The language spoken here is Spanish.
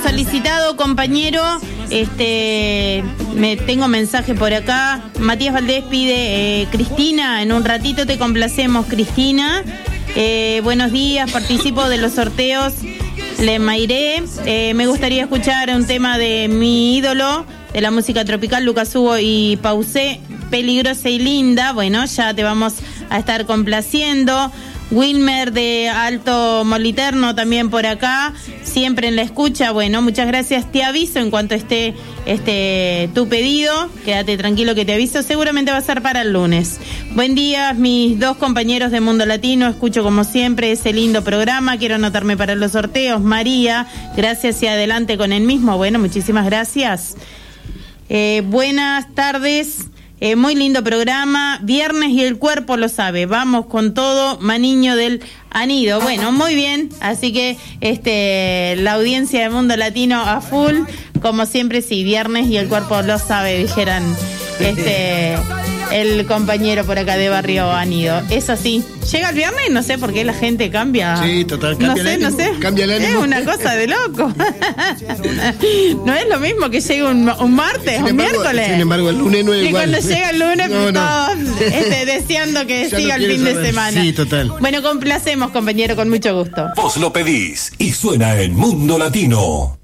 solicitado, compañero. Tengo mensaje por acá. Matías Valdés pide Cristina. En un ratito te complacemos, Cristina. Buenos días, participo de los sorteos Le Mairé. Me gustaría escuchar un tema de mi ídolo de la música tropical, Lucas Hugo y Pausé, Peligrosa y Linda. Bueno, ya te vamos a estar complaciendo. Wilmer de Alto Moliterno también por acá, siempre en la escucha. Bueno, muchas gracias. Te aviso en cuanto esté tu pedido. Quédate tranquilo que te aviso. Seguramente va a ser para el lunes. Buen día, mis dos compañeros de Mundo Latino. Escucho como siempre ese lindo programa. Quiero anotarme para los sorteos. María, gracias y adelante con el mismo. Bueno, muchísimas gracias. Buenas tardes. Muy lindo programa, viernes y el cuerpo lo sabe, vamos con todo, Maniño del Anido. Bueno, muy bien, así que la audiencia de Mundo Latino a full, como siempre, sí, viernes y el cuerpo lo sabe, dijeran el compañero por acá de Barrio Anido. Eso sí, llega el viernes, no sé por qué la gente cambia. Sí, total, cambia el ánimo. No sé, cambia el ánimo. Es una cosa de loco. No es lo mismo que llegue un martes o un miércoles. Sin embargo, el lunes no es igual. Y cuando llega el lunes, todos deseando que ya siga el fin de semana. Sí, total. Bueno, complacemos, compañero, con mucho gusto. Vos lo pedís y suena en Mundo Latino.